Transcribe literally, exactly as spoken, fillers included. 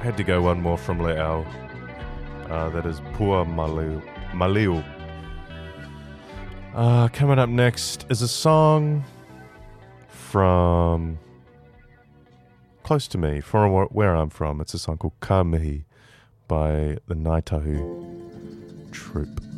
Had to go one more from Le'au. Uh, that is Pua Maliu. Maliu. Uh, coming up next is a song from close to me, from where I'm from. It's a song called Ka Mihi by the Ngāi Tahu Troupe.